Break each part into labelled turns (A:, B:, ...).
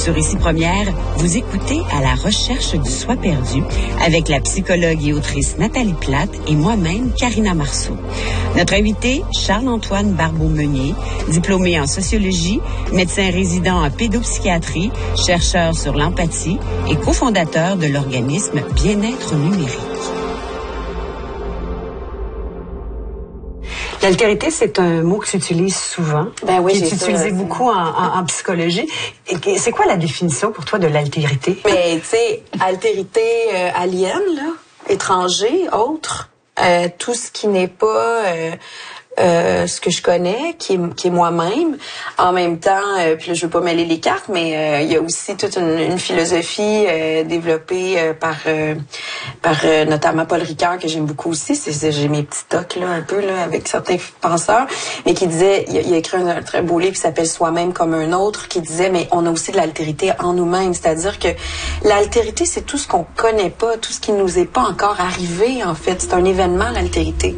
A: Sur Ici Première, vous écoutez À la recherche du soi perdu avec la psychologue et autrice Nathalie Plate et moi-même, Karina Marceau. Notre invité, Charles-Antoine Barbeau-Meunier, diplômé en sociologie, médecin résident en pédopsychiatrie, chercheur sur l'empathie et cofondateur de l'organisme Bien-être numérique. L'altérité, c'est un mot que tu utilises souvent,
B: ben oui,
A: que tu utilisais beaucoup en psychologie. Et c'est quoi la définition pour toi de l'altérité?
B: Mais tu sais, altérité alien, là, étranger, autre, tout ce qui n'est pas ce que je connais, qui est moi-même. En même temps, puis là, je veux pas mêler les cartes, mais il y a aussi toute une philosophie développée par notamment Paul Ricoeur, que j'aime beaucoup aussi. J'ai mes petits tocs là un peu là avec certains penseurs, mais qui disait, il a écrit un très beau livre qui s'appelle Soi-même comme un autre, qui disait mais on a aussi de l'altérité en nous-mêmes, c'est-à-dire que l'altérité c'est tout ce qu'on connaît pas, tout ce qui nous est pas encore arrivé en fait. C'est un événement l'altérité.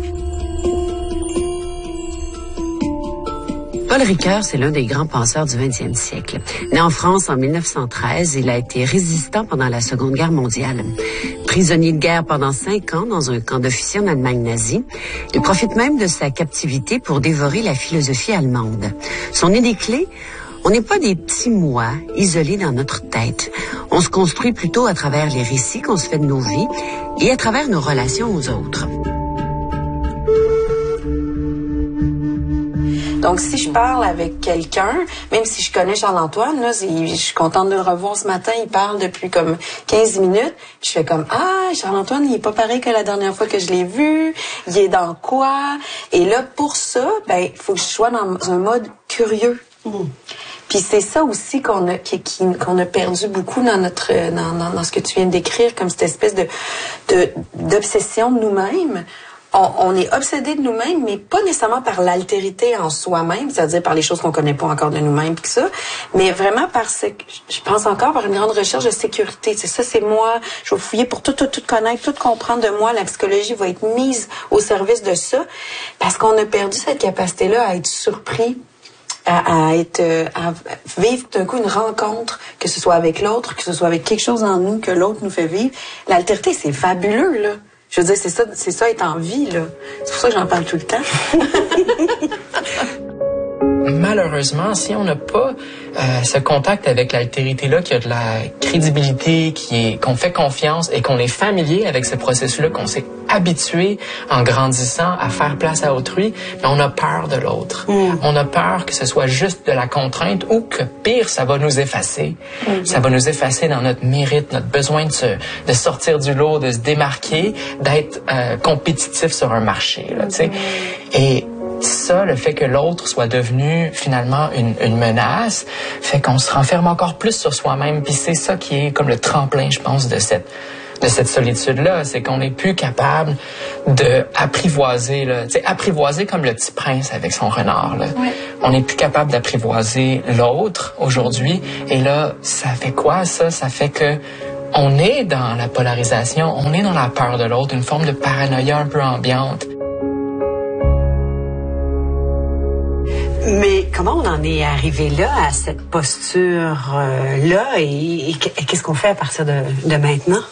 A: Paul Ricoeur, c'est l'un des grands penseurs du 20e siècle. Né en France en 1913, il a été résistant pendant la Seconde Guerre mondiale. Prisonnier de guerre pendant 5 ans dans un camp d'officiers en Allemagne nazie, il profite même de sa captivité pour dévorer la philosophie allemande. Son idée clé, on n'est pas des petits moi isolés dans notre tête. On se construit plutôt à travers les récits qu'on se fait de nos vies et à travers nos relations aux autres.
B: Donc, si je parle avec quelqu'un, même si je connais Charles-Antoine, là, je suis contente de le revoir ce matin, il parle depuis comme 15 minutes, je fais comme, Charles-Antoine, il est pas pareil que la dernière fois que je l'ai vu, il est dans quoi? Et là, pour ça, il faut que je sois dans un mode curieux. Puis c'est ça aussi qu'on a perdu beaucoup dans dans ce que tu viens de décrire, comme cette espèce d'obsession de nous-mêmes. On est obsédé de nous-mêmes, mais pas nécessairement par l'altérité en soi-même, c'est-à-dire par les choses qu'on connaît pas encore de nous-mêmes, pis ça, mais vraiment je pense encore par une grande recherche de sécurité. C'est ça, c'est moi. Je vais fouiller pour tout connaître, tout comprendre de moi. La psychologie va être mise au service de ça, parce qu'on a perdu cette capacité-là à être surpris, à vivre d'un coup une rencontre, que ce soit avec l'autre, que ce soit avec quelque chose en nous que l'autre nous fait vivre. L'altérité, c'est fabuleux, là. Je veux dire, c'est ça être en vie, là. C'est pour ça que j'en parle tout le temps.
C: Malheureusement, si on n'a pas ce contact avec l'altérité-là, qui a de la crédibilité, qu'on fait confiance et qu'on est familier avec ce processus-là, qu'on s'est habitué en grandissant à faire place à autrui, mais on a peur de l'autre. On a peur que ce soit juste de la contrainte ou que pire, ça va nous effacer. Ça va nous effacer dans notre mérite, notre besoin de sortir du lot, de se démarquer, d'être compétitif sur un marché, là, tu sais. Et ça, le fait que l'autre soit devenu finalement une menace, fait qu'on se renferme encore plus sur soi-même. Puis c'est ça qui est comme le tremplin, je pense, de cette solitude-là, c'est qu'on n'est plus capable de apprivoiser, là, tu sais, apprivoiser comme le petit prince avec son renard, là. Ouais. On n'est plus capable d'apprivoiser l'autre aujourd'hui. Et là, ça fait quoi, ça? Ça fait que on est dans la polarisation, on est dans la peur de l'autre, une forme de paranoïa un peu ambiante.
A: Mais comment on en est arrivé là, à cette posture-là, et qu'est-ce qu'on fait à partir de maintenant?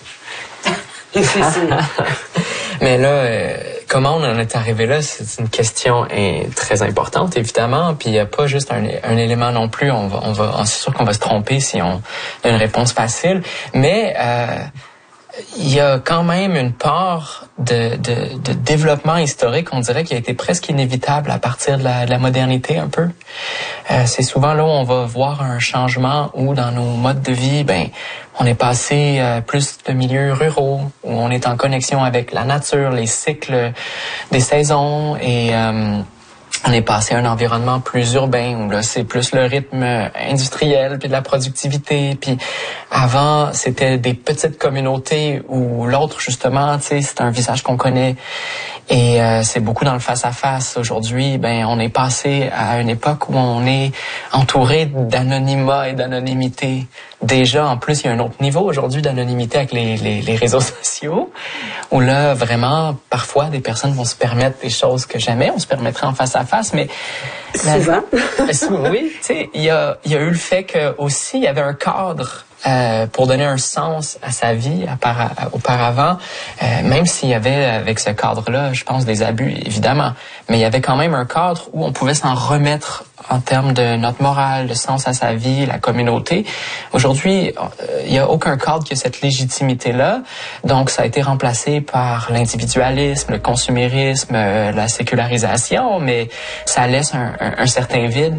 C: Mais là, comment on en est arrivé là, c'est une question très importante, évidemment. Puis il n'y a pas juste un élément non plus. C'est sûr qu'on va se tromper si on a une réponse facile. Mais il y a quand même une part de développement historique, on dirait, qui a été presque inévitable à partir de la modernité un peu. C'est souvent là où on va voir un changement où dans nos modes de vie, on est passé plus de milieux ruraux, où on est en connexion avec la nature, les cycles des saisons, et on est passé à un environnement plus urbain où là c'est plus le rythme industriel puis de la productivité. Puis avant c'était des petites communautés où l'autre justement, tu sais, c'est un visage qu'on connaît. Et c'est beaucoup dans le face-à-face. Aujourd'hui, on est passé à une époque où on est entouré d'anonymat et d'anonymité. Déjà, en plus, il y a un autre niveau aujourd'hui d'anonymité avec les réseaux sociaux, où là, vraiment, parfois, des personnes vont se permettre des choses que jamais on se permettrait en face-à-face. face, mais
B: souvent.
C: Oui, tu sais, il y a eu le fait que aussi il y avait un cadre pour donner un sens à sa vie auparavant, même s'il y avait avec ce cadre-là, je pense, des abus, évidemment, mais il y avait quand même un cadre où on pouvait s'en remettre en termes de notre morale, de sens à sa vie, la communauté. Aujourd'hui, il n'y a aucun cadre qui a cette légitimité-là, donc ça a été remplacé par l'individualisme, le consumérisme, la sécularisation, mais ça laisse un certain vide.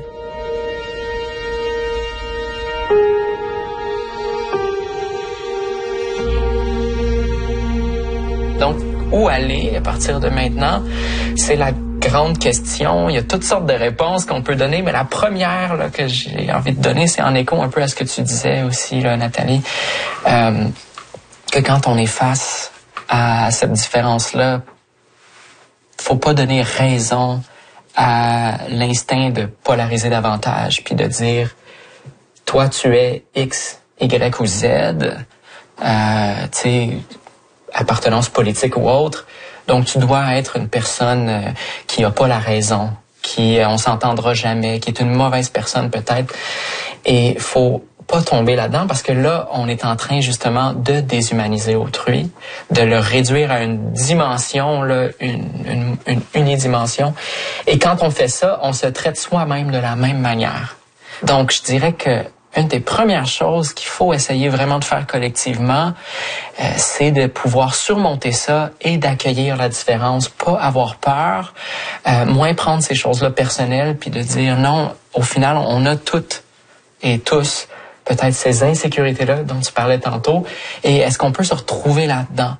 C: Donc, où aller à partir de maintenant? C'est la grande question. Il y a toutes sortes de réponses qu'on peut donner, mais la première là, que j'ai envie de donner, c'est en écho un peu à ce que tu disais aussi, là, Nathalie, que quand on est face à cette différence-là, faut pas donner raison à l'instinct de polariser davantage, puis de dire, toi, tu es X, Y ou Z, tu sais, appartenance politique ou autre. Donc, tu dois être une personne qui a pas la raison, qui on s'entendra jamais, qui est une mauvaise personne peut-être. Et faut pas tomber là-dedans parce que là, on est en train justement de déshumaniser autrui, de le réduire à une dimension, là, une unidimension. Et quand on fait ça, on se traite soi-même de la même manière. Donc, je dirais que une des premières choses qu'il faut essayer vraiment de faire collectivement, c'est de pouvoir surmonter ça et d'accueillir la différence, pas avoir peur, moins prendre ces choses-là personnelles, puis de dire non, au final, on a toutes et tous peut-être ces insécurités-là dont tu parlais tantôt, et est-ce qu'on peut se retrouver là-dedans?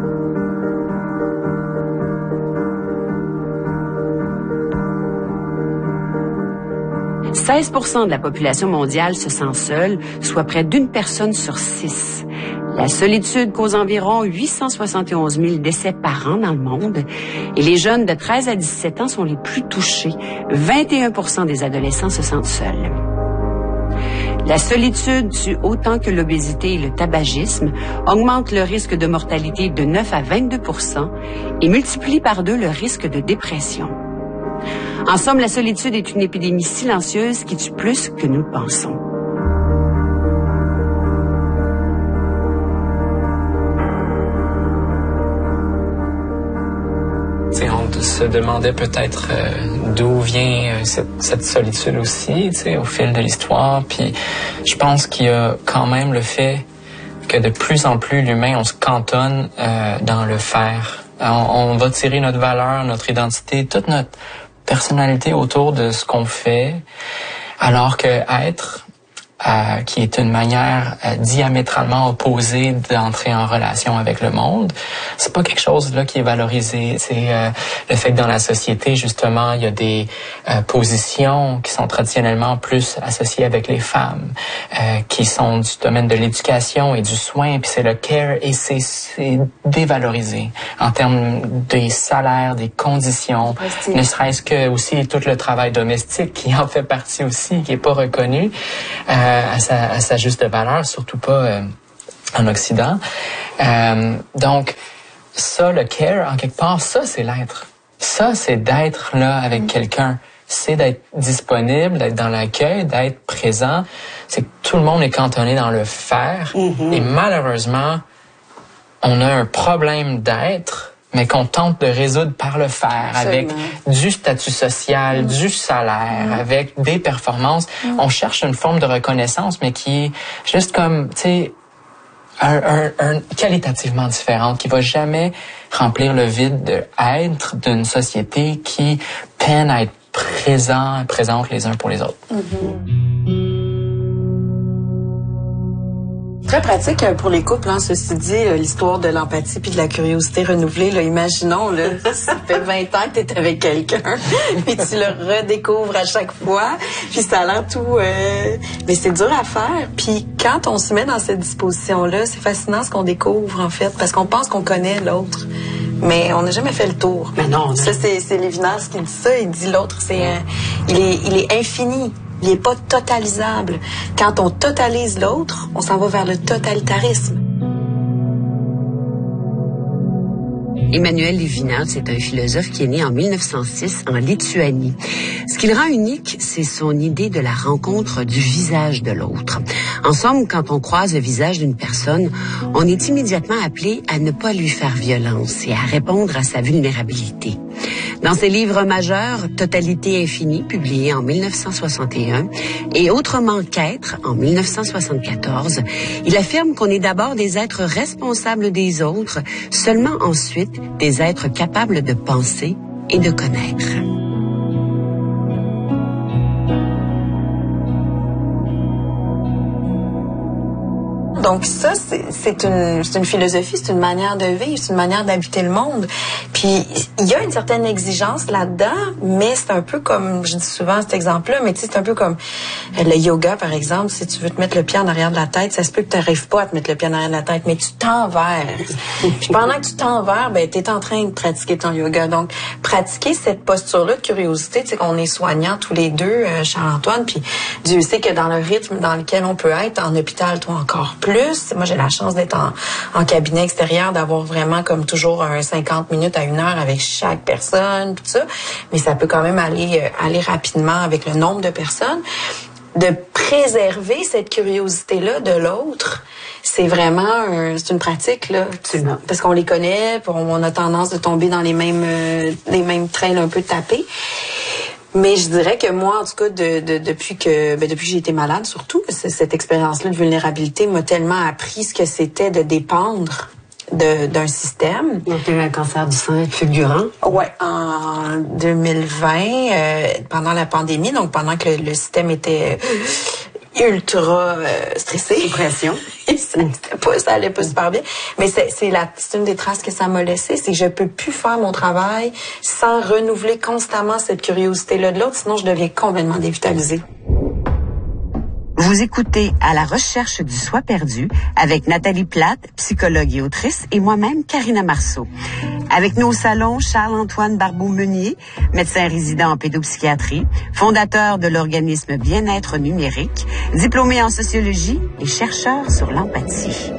C: «
A: 16% de la population mondiale se sent seule, soit près d'une personne sur 6. La solitude cause environ 871 000 décès par an dans le monde et les jeunes de 13 à 17 ans sont les plus touchés. 21% des adolescents se sentent seuls. La solitude tue autant que l'obésité et le tabagisme, augmente le risque de mortalité de 9 à 22% et multiplie par 2 le risque de dépression. En somme, la solitude est une épidémie silencieuse qui tue plus que nous le pensons.
C: On se demandait peut-être d'où vient cette solitude aussi, au fil de l'histoire. Puis je pense qu'il y a quand même le fait que de plus en plus l'humain, on se cantonne dans le faire. On va tirer notre valeur, notre identité, toute notre personnalité autour de ce qu'on fait, alors que être, qui est une manière diamétralement opposée d'entrer en relation avec le monde, c'est pas quelque chose là qui est valorisé. C'est le fait que dans la société, justement, il y a des positions qui sont traditionnellement plus associées avec les femmes, qui sont du domaine de l'éducation et du soin, puis c'est le care, et c'est dévalorisé en termes des salaires, des conditions, ne serait-ce que aussi tout le travail domestique qui en fait partie aussi, qui est pas reconnu à sa juste valeur, surtout pas en Occident. Donc, ça, le care, en quelque part, ça, c'est l'être. Ça, c'est d'être là avec quelqu'un. C'est d'être disponible, d'être dans l'accueil, d'être présent. C'est que tout le monde est cantonné dans le faire. Et malheureusement, on a un problème d'être, mais qu'on tente de résoudre par le faire, avec du statut social, du salaire, avec des performances. On cherche une forme de reconnaissance, mais qui est juste comme, tu sais, un qualitativement différente, qui va jamais remplir le vide d'être d'une société qui peine à être présente les uns pour les autres.
B: Très pratique pour les couples, hein, ceci dit, l'histoire de l'empathie puis de la curiosité renouvelée. Là, imaginons, là, ça fait 20 ans que tu es avec quelqu'un, puis tu le redécouvres à chaque fois, puis ça a l'air tout... mais c'est dur à faire. Puis quand on se met dans cette disposition-là, c'est fascinant ce qu'on découvre, en fait, parce qu'on pense qu'on connaît l'autre. Mais on n'a jamais fait le tour.
A: Mais non.
B: Ça, c'est Lévinas qui dit ça. Il dit l'autre, il est infini. Il n'est pas totalisable. Quand on totalise l'autre, on s'en va vers le totalitarisme.
A: Emmanuel Levinas, c'est un philosophe qui est né en 1906 en Lituanie. Ce qui le rend unique, c'est son idée de la rencontre du visage de l'autre. En somme, quand on croise le visage d'une personne, on est immédiatement appelé à ne pas lui faire violence et à répondre à sa vulnérabilité. Dans ses livres majeurs, Totalité infinie, publié en 1961, et Autrement qu'être, en 1974, il affirme qu'on est d'abord des êtres responsables des autres, seulement ensuite des êtres capables de penser et de connaître.
B: Donc ça, c'est une philosophie, c'est une manière de vivre, c'est une manière d'habiter le monde. Puis il y a une certaine exigence là-dedans, mais c'est un peu comme, je dis souvent cet exemple-là, mais tu sais, c'est un peu comme le yoga, par exemple. Si tu veux te mettre le pied en arrière de la tête, ça se peut que tu n'arrives pas à te mettre le pied en arrière de la tête, mais tu t'enverses. Puis pendant que tu t'enverses, ben, tu es en train de pratiquer ton yoga. Donc, pratiquer cette posture-là de curiosité, tu sais qu'on est soignants tous les deux, Charles-Antoine, puis Dieu sait que dans le rythme dans lequel on peut être, en hôpital, toi encore plus. Moi, j'ai la chance d'être en cabinet extérieur, d'avoir vraiment comme toujours 50 minutes à 1 heure avec chaque personne, tout ça. Mais ça peut quand même aller rapidement avec le nombre de personnes. De préserver cette curiosité-là de l'autre, c'est vraiment c'est une pratique, là. Parce qu'on les connaît, on a tendance de tomber dans les mêmes trails un peu tapés. Mais je dirais que moi, en tout cas, depuis que j'ai été malade, surtout, cette expérience-là de vulnérabilité m'a tellement appris ce que c'était de dépendre d'un système.
A: Donc, tu as eu un cancer du sein fulgurant?
B: Ouais, en 2020, pendant la pandémie, donc pendant que le système était ultra stressé.
A: Sous pression.
B: Ça allait pas super bien. Mais c'est une des traces que ça m'a laissé, c'est que je peux plus faire mon travail sans renouveler constamment cette curiosité-là de l'autre, sinon je deviens complètement dévitalisée.
A: Vous écoutez À la recherche du soi perdu avec Nathalie Plate, psychologue et autrice, et moi-même, Karina Marceau. Avec nous au salon, Charles-Antoine Barbeau-Meunier, médecin résident en pédopsychiatrie, fondateur de l'organisme Bien-être numérique, diplômé en sociologie et chercheur sur l'empathie.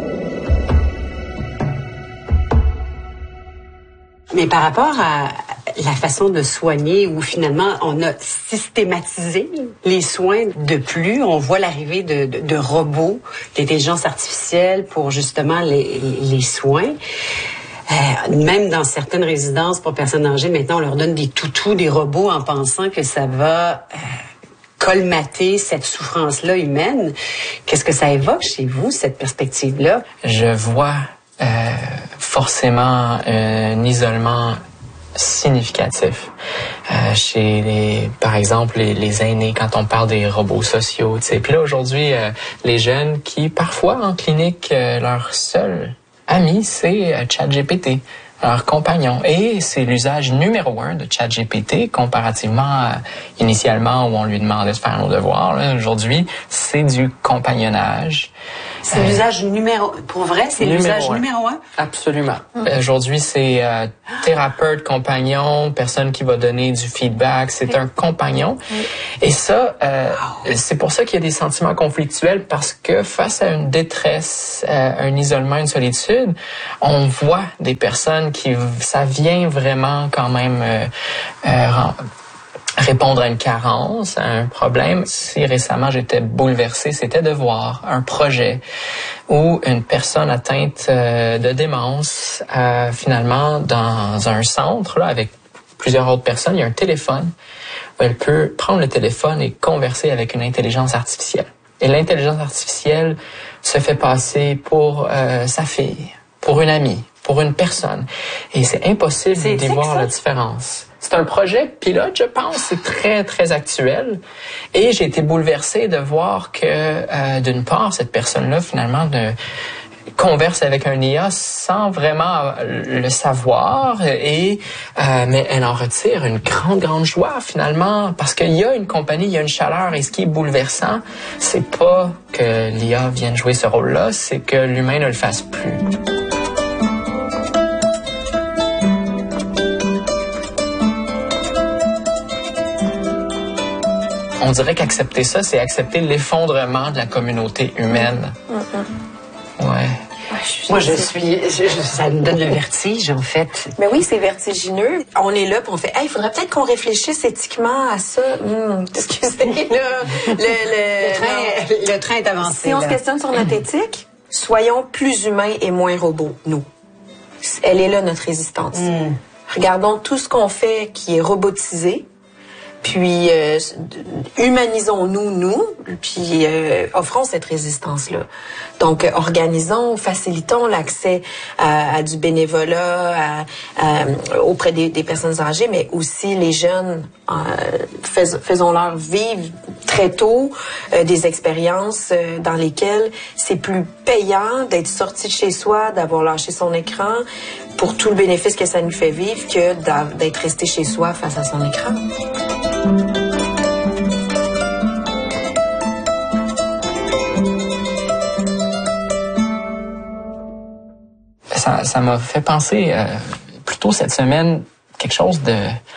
A: Mais par rapport à la façon de soigner où finalement on a systématisé les soins de plus, on voit l'arrivée de robots, d'intelligence artificielle pour justement les soins. Même dans certaines résidences pour personnes âgées, maintenant on leur donne des toutous, des robots en pensant que ça va colmater cette souffrance-là humaine. Qu'est-ce que ça évoque chez vous, cette perspective-là?
C: Je vois forcément un isolement significatif chez par exemple les aînés quand on parle des robots sociaux, tu sais. Puis là aujourd'hui les jeunes qui parfois en clinique leur seul ami c'est ChatGPT, leur compagnon, et c'est l'usage numéro 1 de ChatGPT comparativement initialement où on lui demandait de faire nos devoirs. Là, aujourd'hui c'est du compagnonnage.
A: C'est l'usage pour vrai, c'est l'usage numéro 1?
C: Absolument. Aujourd'hui, c'est thérapeute, compagnon, personne qui va donner du feedback. C'est un compagnon. Et ça, c'est pour ça qu'il y a des sentiments conflictuels, parce que face à une détresse, un isolement, une solitude, on voit des personnes qui, ça vient vraiment quand même répondre à une carence, à un problème. Si récemment j'étais bouleversé, c'était de voir un projet où une personne atteinte de démence, finalement dans un centre là, avec plusieurs autres personnes, il y a un téléphone où elle peut prendre le téléphone et converser avec une intelligence artificielle. Et l'intelligence artificielle se fait passer pour sa fille, pour une amie, pour une personne. Et c'est impossible d'y voir la différence. C'est un projet pilote, je pense. C'est très, très actuel. Et j'ai été bouleversé de voir que, d'une part, cette personne-là, finalement, converse avec un IA sans vraiment le savoir, et mais elle en retire une grande joie, finalement, parce qu'il y a une compagnie, il y a une chaleur. Et ce qui est bouleversant, c'est pas que l'IA vienne jouer ce rôle-là, c'est que l'humain ne le fasse plus. On dirait qu'accepter ça, c'est accepter l'effondrement de la communauté humaine. Ouais.
A: Moi, ça me donne le vertige, en fait.
B: Mais oui, c'est vertigineux. On est là, puis on fait, il faudrait peut-être qu'on réfléchisse éthiquement à ça. Excusez, là,
A: le train est avancé.
B: Si on se questionne sur notre éthique, soyons plus humains et moins robots, nous. Elle est là, notre résistance. Regardons tout ce qu'on fait qui est robotisé, puis humanisons-nous, puis offrons cette résistance-là. Donc, organisons, facilitons l'accès à du bénévolat auprès des personnes âgées, mais aussi les jeunes. Faisons-leur vivre très tôt des expériences dans lesquelles c'est plus payant d'être sorti de chez soi, d'avoir lâché son écran pour tout le bénéfice que ça nous fait vivre que d'être resté chez soi face à son écran.
C: Ça m'a fait penser plutôt cette semaine quelque chose de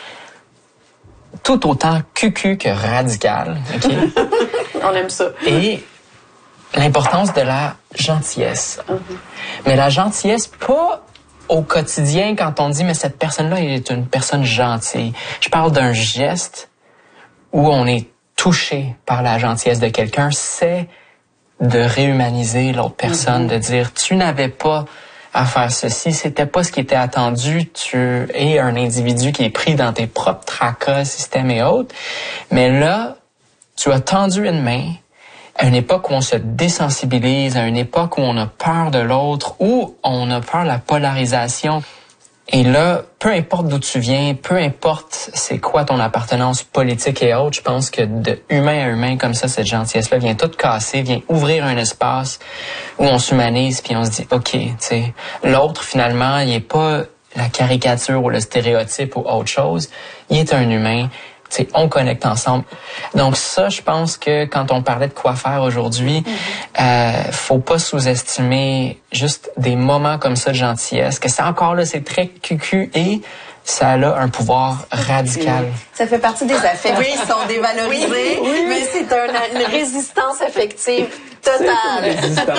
C: tout autant cucu que radical. Okay?
B: On aime ça.
C: Et l'importance de la gentillesse. Mais la gentillesse, pas au quotidien quand on dit mais cette personne-là est une personne gentille. Je parle d'un geste où on est touché par la gentillesse de quelqu'un, c'est de réhumaniser l'autre personne, de dire tu n'avais pas à faire ceci, c'était pas ce qui était attendu, tu es un individu qui est pris dans tes propres tracas, systèmes et autres, mais là, tu as tendu une main à une époque où on se désensibilise, à une époque où on a peur de l'autre, où on a peur de la polarisation. Et là, peu importe d'où tu viens, peu importe c'est quoi ton appartenance politique et autres, je pense que de humain à humain comme ça, cette gentillesse-là vient tout casser, vient ouvrir un espace où on s'humanise puis on se dit, OK, tu sais, l'autre finalement, il est pas la caricature ou le stéréotype ou autre chose, il est un humain. T'sais, on connecte ensemble. Donc ça, je pense que quand on parlait de quoi faire aujourd'hui, faut pas sous-estimer juste des moments comme ça de gentillesse, que c'est encore là, c'est très cucu et ça a un pouvoir radical.
B: Ça fait partie des affects qui sont dévalorisés, mais c'est une résistance affective totale.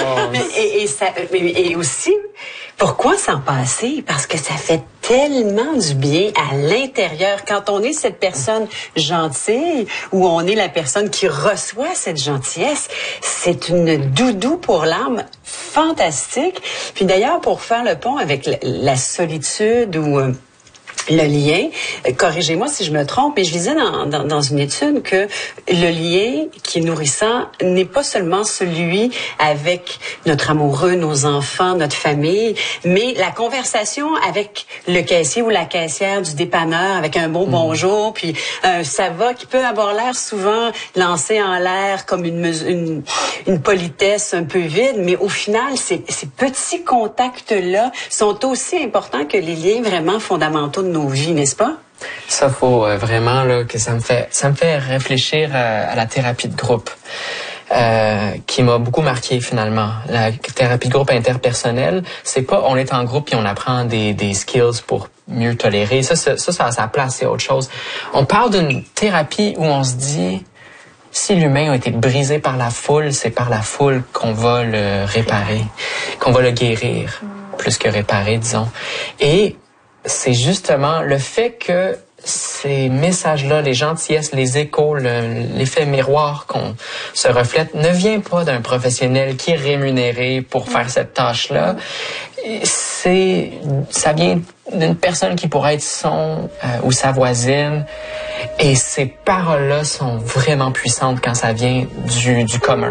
A: Et aussi, pourquoi s'en passer? Parce que ça fait tellement du bien à l'intérieur. Quand on est cette personne gentille ou on est la personne qui reçoit cette gentillesse, c'est une doudou pour l'âme fantastique. Puis d'ailleurs, pour faire le pont avec la solitude ou le lien, corrigez-moi si je me trompe, mais je lisais dans une étude que le lien qui est nourrissant n'est pas seulement celui avec notre amoureux, nos enfants, notre famille, mais la conversation avec le caissier ou la caissière du dépanneur avec un bon bonjour, puis ça va, qui peut avoir l'air souvent lancé en l'air comme une politesse un peu vide, mais au final, ces petits contacts-là sont aussi importants que les liens vraiment fondamentaux de nos vies, n'est-ce pas?
C: Ça, faut vraiment là que ça me fait réfléchir à la thérapie de groupe, qui m'a beaucoup marqué finalement. La thérapie de groupe interpersonnelle, c'est pas on est en groupe et on apprend des skills pour mieux tolérer. Ça a sa place, c'est autre chose. On parle d'une thérapie où on se dit si l'humain a été brisé par la foule, c'est par la foule qu'on va le réparer, qu'on va le guérir, plus que réparer, disons. Et c'est justement le fait que ces messages-là, les gentillesses, les échos, l'effet miroir qu'on se reflète ne vient pas d'un professionnel qui est rémunéré pour faire cette tâche-là. Ça vient d'une personne qui pourrait être son ou sa voisine. Et ces paroles-là sont vraiment puissantes quand ça vient du commun.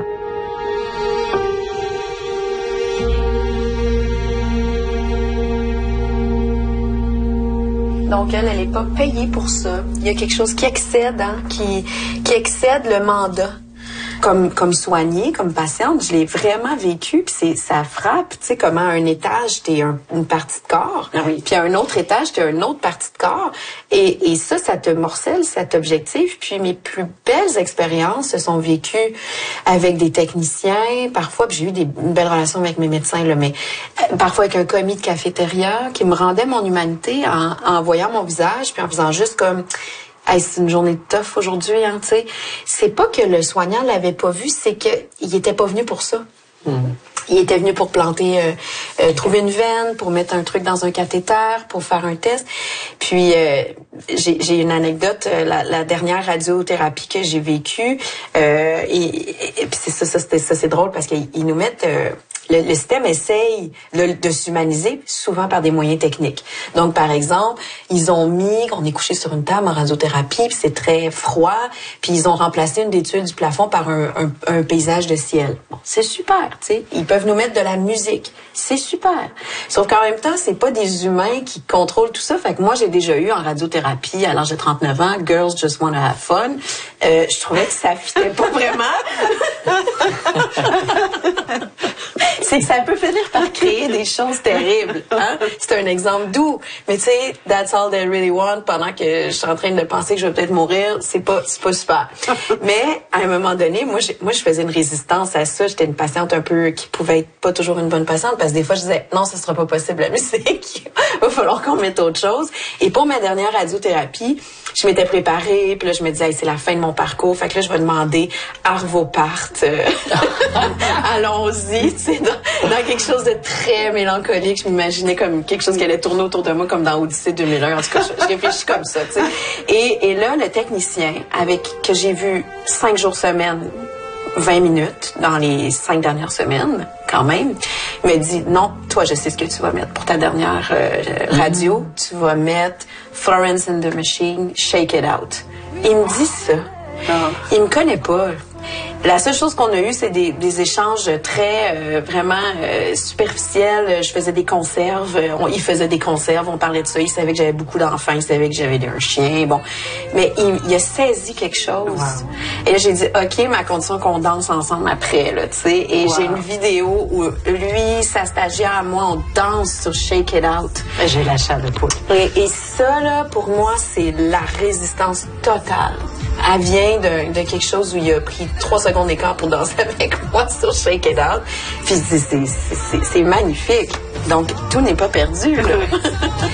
B: Donc, elle n'est pas payée pour ça. Il y a quelque chose qui excède, qui excède le mandat. Comme soignée, comme patiente, je l'ai vraiment vécu, puis ça frappe, tu sais, comment à un étage, t'es une partie de corps, puis à un autre étage, t'es une autre partie de corps, et ça te morcelle, cet objectif, puis mes plus belles expériences se sont vécues avec des techniciens, parfois, puis j'ai eu une belle relation avec mes médecins, là, mais parfois avec un commis de cafétéria qui me rendait mon humanité en voyant mon visage, puis en faisant juste comme... Hey, c'est une journée de tough aujourd'hui, hein, tu sais. C'est pas que le soignant l'avait pas vu, c'est que il était pas venu pour ça. Il était venu pour trouver une veine, pour mettre un truc dans un cathéter, pour faire un test. Puis j'ai une anecdote, la dernière radiothérapie que j'ai vécue, et puis c'est drôle parce qu'ils nous mettent le système essaye de s'humaniser souvent par des moyens techniques. Donc, par exemple, on est couché sur une table en radiothérapie, puis c'est très froid, puis ils ont remplacé une des tuiles du plafond par un paysage de ciel. Bon, c'est super, tu sais. Ils peuvent nous mettre de la musique. C'est super. Sauf qu'en même temps, c'est pas des humains qui contrôlent tout ça. Fait que moi, j'ai déjà eu en radiothérapie, à l'âge de 39 ans, Girls Just Wanna Have Fun. Je trouvais que ça fitait pas vraiment. C'est que ça peut finir par créer des choses terribles. Hein? C'est un exemple doux. Mais tu sais, that's all they really want, pendant que je suis en train de penser que je vais peut-être mourir, c'est pas super. Mais à un moment donné, moi je faisais une résistance à ça. J'étais une patiente un peu qui pouvait être pas toujours une bonne patiente, parce que des fois je disais non, ça sera pas possible la musique. Va falloir qu'on mette autre chose. Et pour ma dernière radiothérapie, je m'étais préparée, puis là je me disais hey, c'est la fin de mon parcours, fait que là je vais demander Arvo Part. Allons-y, tu sais, dans quelque chose de très mélancolique. Je m'imaginais comme quelque chose qui allait tourner autour de moi comme dans Odyssée 2001. En tout cas, je réfléchis comme ça, tu sais. Et là, le technicien, que j'ai vu 5 jours semaine, 20 minutes dans les 5 dernières semaines, quand même, me dit non, toi, je sais ce que tu vas mettre pour ta dernière radio. Tu vas mettre Florence and the Machine, Shake It Out. Il me dit ça. Il me connaît pas. La seule chose qu'on a eu, c'est des échanges très vraiment superficiels. Je faisais des conserves, il faisait des conserves, on parlait de ça. Il savait que j'avais beaucoup d'enfants, il savait que j'avais un chien. Bon, mais il a saisi quelque chose. Wow. Et là, j'ai dit, ok, ma condition qu'on danse ensemble après, là, tu sais. Et j'ai une vidéo où lui, sa stagiaire, moi, on danse sur Shake It Out.
A: J'ai la chair de poule.
B: Et ça, là, pour moi, c'est la résistance totale. Elle vient de quelque chose où il a pris 3 secondes d'écart pour danser avec moi sur Shake It Out. Puis c'est magnifique. Donc, tout n'est pas perdu, là.